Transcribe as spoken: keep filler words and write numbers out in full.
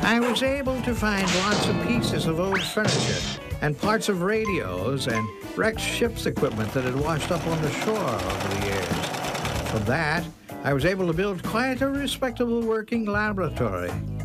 I was able to find lots of pieces of old furniture and parts of radios and wrecked ship's equipment that had washed up on the shore over the years. From that, I was able to build quite a respectable working laboratory.